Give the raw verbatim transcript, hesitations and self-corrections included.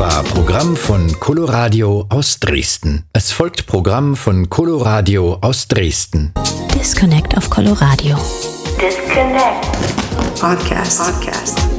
war Programm von Coloradio aus Dresden. Es folgt Programm von Coloradio aus Dresden. Disconnect auf Coloradio. Disconnect. Podcast. Podcast.